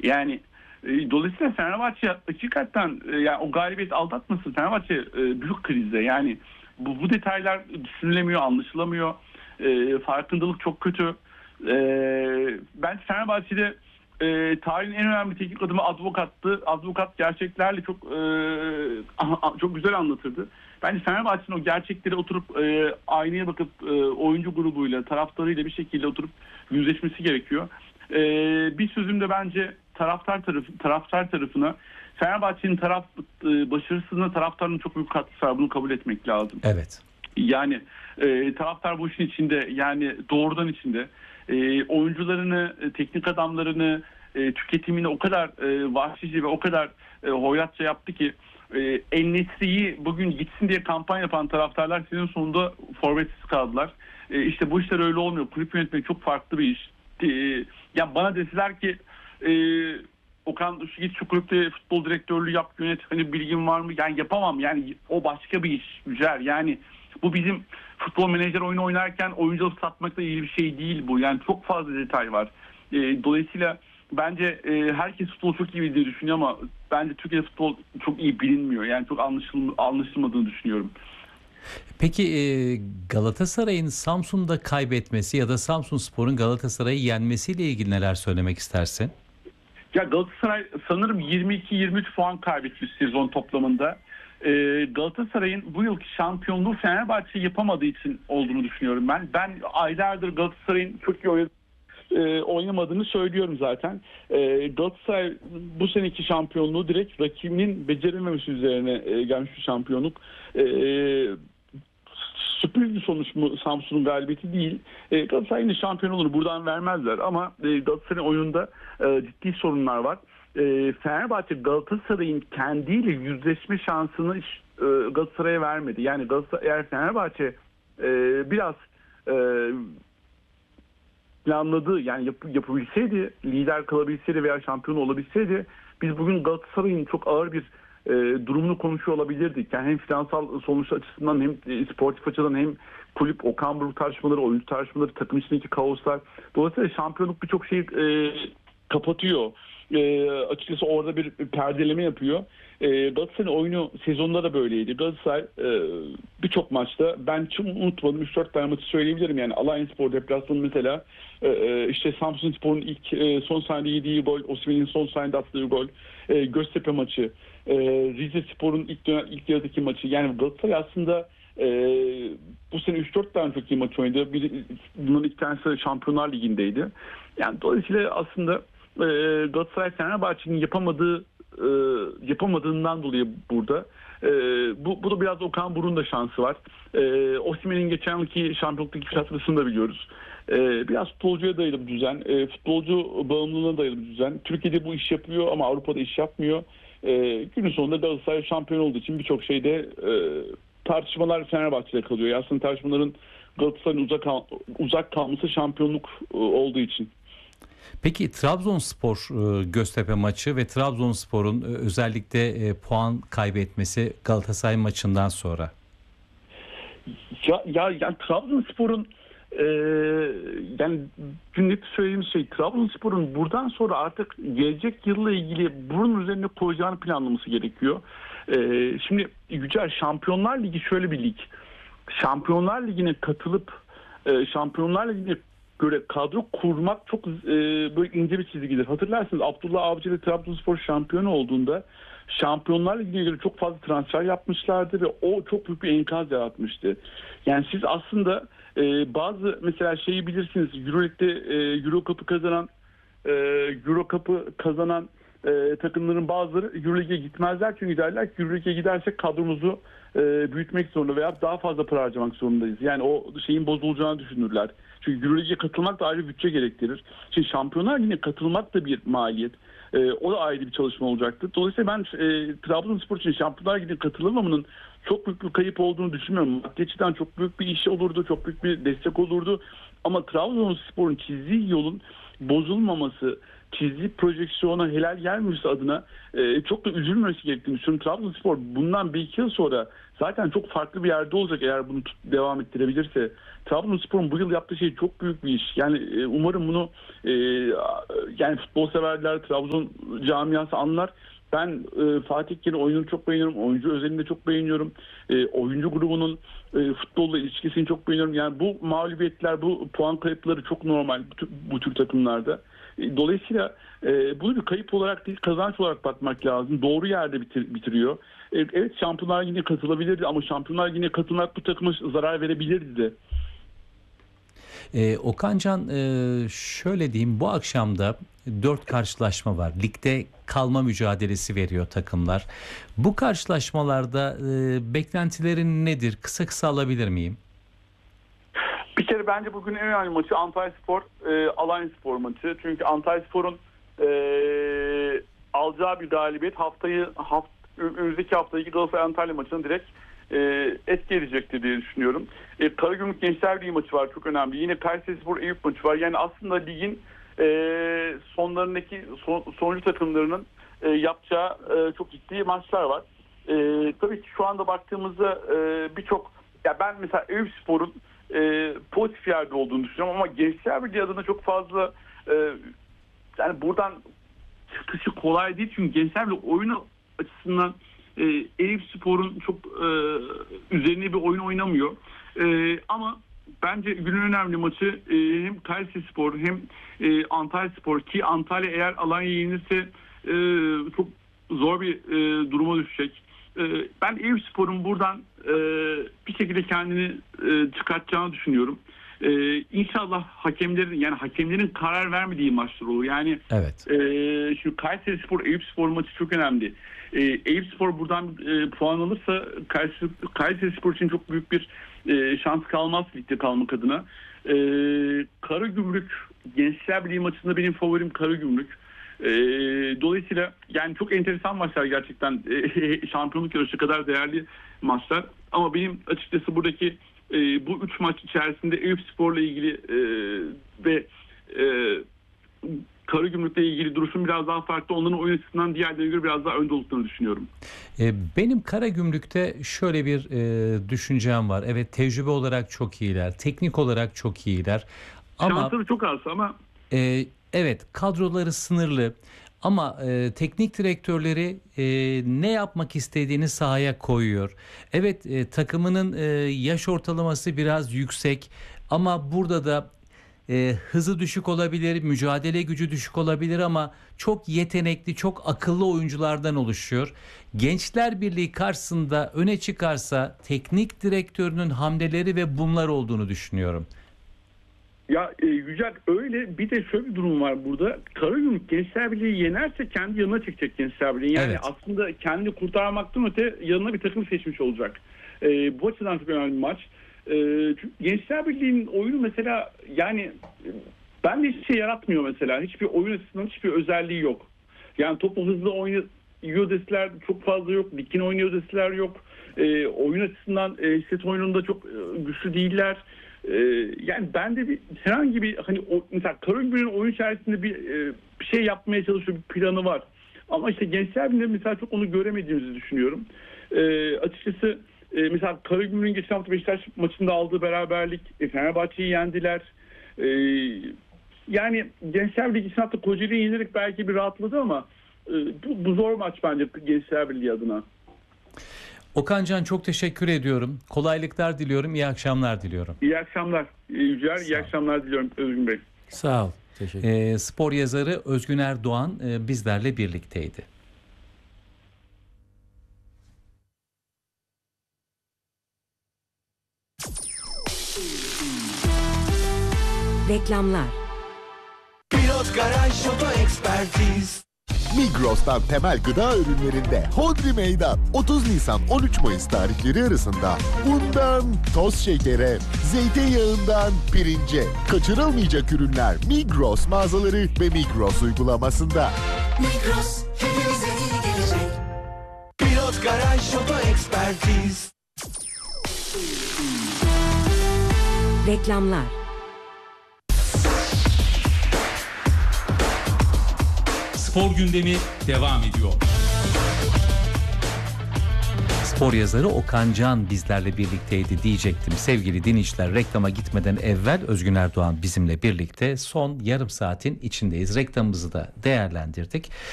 Yani dolayısıyla Fenerbahçe hakikaten yani o galibiyet aldatmasın. Fenerbahçe büyük krizde. Yani bu detaylar düşünülemiyor, anlaşılamıyor. Farkındalık çok kötü. Ben Fenerbahçe'de tarihin en önemli teknik adımı Advokat'tı. Advokat gerçeklerle çok güzel anlatırdı. Bence Fenerbahçe'nin o gerçekleri oturup aynaya bakıp oyuncu grubuyla, taraftarıyla bir şekilde oturup yüzleşmesi gerekiyor. Bir sözüm de bence taraftar tarafına, Fenerbahçe'nin başarısına taraftarın çok büyük katkısı var. Bunu kabul etmek lazım. Evet. Yani taraftar bu işin içinde, yani doğrudan içinde. Oyuncularını, teknik adamlarını, tüketimini o kadar vahşice ve o kadar hoyratça yaptı ki En-Nesyri'yi bugün gitsin diye kampanya yapan taraftarlar senin sonunda forvetsiz kaldılar. İşte bu işler öyle olmuyor. Kulüp yönetmek çok farklı bir iş. Ya bana deseler ki Okan git şu kulüpte futbol direktörlüğü yap, yönet, hani bilgin var mı? Yani yapamam. Yani o başka bir iş. Güzel. Yani bu bizim futbol menajer oyunu oynarken oyunculuk satmakla ilgili bir şey değil bu. Yani çok fazla detay var. Dolayısıyla bence herkes futbol çok iyi bildiğini düşünüyor ama bence Türkiye'de futbol çok iyi bilinmiyor. Yani çok anlaşılmadığını düşünüyorum. Peki Galatasaray'ın Samsun'da kaybetmesi ya da Samsunspor'un Galatasaray'ı yenmesiyle ilgili neler söylemek istersin? Ya Galatasaray sanırım 22-23 puan kaybetmiş sezon toplamında. Galatasaray'ın bu yılki şampiyonluğu Fenerbahçe yapamadığı için olduğunu düşünüyorum ben. Ben aylardır Galatasaray'ın çok iyi oynamadığını söylüyorum zaten. Galatasaray bu seneki şampiyonluğu direkt rakibinin becerememesi üzerine gelmiş bir şampiyonluk. Sürpriz bir sonuç mu Samsun'un galibiyeti değil. Galatasaray yine şampiyon olur. Buradan vermezler ama Galatasaray'ın oyununda ciddi sorunlar var. Fenerbahçe Galatasaray'ın kendiyle yüzleşme şansını Galatasaray'a vermedi. Yani eğer Fenerbahçe biraz planladığı, yani yapabilseydi, lider kalabilseydi veya şampiyon olabilseydi biz bugün Galatasaray'ın çok ağır bir durumunu konuşuyor olabilirdik. Yani hem finansal sonuç açısından hem sportif açıdan hem kulüp, Okan Buruk tartışmaları, oyuncu tartışmaları, takım içindeki kaoslar. Dolayısıyla şampiyonluk birçok şeyi kapatıyor. Açıkçası orada bir perdeleme yapıyor. Galatasaray'ın oyunu sezonda da böyleydi. Galatasaray birçok maçta, ben hiç unutmadım, 3-4 tane maçı söyleyebilirim. Yani Alanyaspor deplasmanı mesela, işte Samsunspor'un ilk son saniyede yediği gol, Osimhen'in son saniyede attığı gol, Göztepe maçı, Rizespor'un ilk yarıdaki maçı. Yani Galatasaray aslında bu sene 3-4 tane çok iyi maç oynadı. Bunların iki tanesi Şampiyonlar Ligi'ndeydi. Yani dolayısıyla aslında Galatasaray Fenerbahçe'nin yapamadığından dolayı burada. Bu da biraz Okan Buruk'un da şansı var. Osimhen'in geçen yılki şampiyonluktaki fiyatlısını da biliyoruz. Biraz futbolcuya dayalı bir düzen, futbolcu bağımlılığına dayalı bir düzen. Türkiye'de bu iş yapıyor ama Avrupa'da iş yapmıyor. Günün sonunda Galatasaray şampiyon olduğu için birçok şeyde tartışmalar Fenerbahçe'de kalıyor. Aslında tartışmaların Galatasaray'ın uzak kalması şampiyonluk olduğu için. Peki Trabzonspor Göztepe maçı ve Trabzonspor'un özellikle puan kaybetmesi Galatasaray maçından sonra. Ya Trabzonspor'un yani dün hep söylediğim şey, Trabzonspor'un buradan sonra artık gelecek yılla ilgili bunun üzerine koyacağını planlaması gerekiyor. Şimdi Yücel, Şampiyonlar Ligi şöyle bir lig. Şampiyonlar Ligi'ne katılıp Şampiyonlar Ligi'ne göre kadro kurmak çok böyle ince bir çizgidir. Hatırlarsınız, Abdullah Avcı ile Trabzonspor şampiyon olduğunda Şampiyonlar Ligi'ne göre çok fazla transfer yapmışlardı ve o çok büyük bir enkaz yaratmıştı. Yani siz aslında bazı mesela şeyi bilirsiniz, Euroleague'de Euro Cup'ı kazanan takımların bazıları Euroleague'e gitmezler, çünkü derler ki Euroleague'e gidersek kadromuzu büyütmek zorunda veya daha fazla para harcamak zorundayız. Yani o şeyin bozulacağını düşünürler. Çünkü Euroleague'e katılmak da ayrı bütçe gerektirir. Şimdi Şampiyonlar Ligi'ne katılmak da bir maliyet. O da ayrı bir çalışma olacaktır. Dolayısıyla ben Trabzonspor için Şampiyonlar Ligi'ne katılamamanın çok büyük bir kayıp olduğunu düşünmüyorum. Maddi açıdan çok büyük bir iş olurdu, çok büyük bir destek olurdu. Ama Trabzonspor'un çizdiği yolun bozulmaması, çizdiği projeksiyona helal gelmiyorsa adına çok da üzülmemesi gerektiğini düşünüyorum. Trabzonspor bundan 1-2 yıl sonra zaten çok farklı bir yerde olacak eğer bunu devam ettirebilirse. Trabzonspor'un bu yıl yaptığı şey çok büyük bir iş. Yani umarım bunu yani futbol severler, Trabzon camiası anlar. Ben Fatih Terim'in oyununu çok beğeniyorum. Oyuncu özelinde çok beğeniyorum. Oyuncu grubunun futbolla ilişkisini çok beğeniyorum. Yani bu mağlubiyetler, bu puan kayıpları çok normal bu tür takımlarda. Dolayısıyla bunu bir kayıp olarak değil, kazanç olarak bakmak lazım. Doğru yerde bitiriyor. Evet, Şampiyonlar Ligi'ne katılabilirdi ama Şampiyonlar Ligi'ne katılmak bu takıma zarar verebilirdi de. Okancan, şöyle diyeyim, bu akşamda 4 karşılaşma var. Ligde kalma mücadelesi veriyor takımlar. Bu karşılaşmalarda beklentilerin nedir? Kısa kısa alabilir miyim? Bir kere bence bugün en önemli maçı Antalyaspor Alanyaspor maçı. Çünkü Antalyaspor'un alacağı bir galibiyet önümüzdeki haftaki Galatasaray Antalya maçını direkt etki edecektir diye düşünüyorum. Karagümrük Gençler Birliği maçı var, çok önemli. Yine Kayserispor Eyüp maçı var. Yani aslında ligin sonlarındaki sonuncu takımlarının yapacağı çok ciddi maçlar var. Tabii ki şu anda baktığımızda birçok, ya ben mesela Eyüpspor'un pozitif yerde olduğunu düşünüyorum ama Gençler Birliği adına çok fazla yani buradan çıkışı kolay değil. Çünkü Gençler Birliği oyunu açısından Eyüpspor'un çok üzerine bir oyun oynamıyor. Ama bence günün önemli maçı hem Kayserispor hem Antalyaspor, ki Antalya eğer Alanya'yı yenirse çok zor bir duruma düşecek. Ben Eyüpspor'un buradan bir şekilde kendini çıkartacağını düşünüyorum. İnşallah hakemlerin karar vermediği maçlar olur. Yani Evet. Şimdi Kayserispor Eyüpspor maçı çok önemli. Eyüpspor buradan puan alırsa Kayserispor için çok büyük bir şans kalmaz ligde kalmak adına. Karagümrük Gençler Birliği maçında benim favorim Karagümrük. Dolayısıyla yani çok enteresan maçlar gerçekten. Şampiyonluk yarışı kadar değerli maçlar. Ama benim açıkçası buradaki bu 3 maç içerisinde Eyüpspor'la ilgili ve Karagümrük'le ilgili duruşum biraz daha farklı. Onların oyun açısından diğerlerine göre biraz daha önde olduklarını düşünüyorum. Benim Karagümrük'te şöyle bir düşüncem var. Evet, tecrübe olarak çok iyiler. Teknik olarak çok iyiler. Ama şansları çok az ama evet, kadroları sınırlı. Ama teknik direktörleri ne yapmak istediğini sahaya koyuyor. Evet, takımının yaş ortalaması biraz yüksek. Ama burada da hızı düşük olabilir, mücadele gücü düşük olabilir ama çok yetenekli, çok akıllı oyunculardan oluşuyor. Gençler Birliği karşısında öne çıkarsa teknik direktörünün hamleleri ve bunlar olduğunu düşünüyorum. Ya Yücel, öyle bir de şöyle bir durum var burada. Karagümrük Gençler Birliği yenerse kendi yanına çekecek Gençler Birliği. Yani Evet. aslında kendini kurtarmaktan öte yanına bir takım seçmiş olacak. Bu açıdan çok önemli bir maç. Çünkü Gençler Birliği'nin oyunu mesela yani ben de hiçbir şey yaratmıyor mesela. Hiçbir oyun açısından hiçbir özelliği yok. Yani topu hızlı oynuyor deseler çok fazla yok. Dikin oynuyor deseler yok. Oyun açısından set oyununda çok güçlü değiller. Yani bende bir herhangi bir mesela Karagümrük'ün oyun içerisinde bir şey yapmaya çalışıyor, bir planı var. Ama işte Gençler Birliği'nde mesela çok onu göremediğimizi düşünüyorum. Açıkçası mesela Karagümrük'ün geçen hafta Beşiktaş maçında aldığı beraberlik, Fenerbahçe'yi yendiler. Yani Gençler Birliği geçen hafta Kocaeli'yi yenerek belki bir rahatladı ama bu zor maç bence Gençler Birliği adına. Okancan, çok teşekkür ediyorum. Kolaylıklar diliyorum. İyi akşamlar diliyorum. İyi akşamlar Yücel. İyi akşamlar diliyorum Özgün Bey. Sağ ol. Teşekkür. Spor yazarı Özgün Erdoğan bizlerle birlikteydi. Reklamlar. Pilot Garaj Oto Ekspertiz. Migros'tan temel gıda ürünlerinde Hodri Meydan 30 Nisan 13 Mayıs tarihleri arasında undan toz şekere, zeytinyağından pirince kaçırılmayacak ürünler Migros mağazaları ve Migros uygulamasında. Migros hepimize iyi gelecek. Pilot Garaj Oto Ekspertiz. Reklamlar. spor gündemi devam ediyor. Spor yazarı Okan Can bizlerle birlikteydi diyecektim. Sevgili dinleyiciler, reklama gitmeden evvel Özgün Erdoğan bizimle birlikte son yarım saatin içindeyiz. Reklamımızı da değerlendirdik.